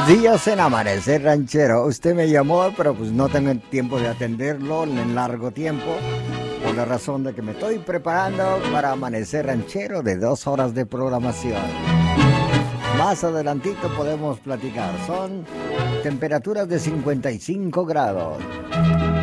días en Amanecer Ranchero. Usted me llamó, pero pues no tengo tiempo de atenderlo en largo tiempo, por la razón de que me estoy preparando para Amanecer Ranchero de 2 horas de programación. Más adelantito podemos platicar. Son temperaturas de 55 grados.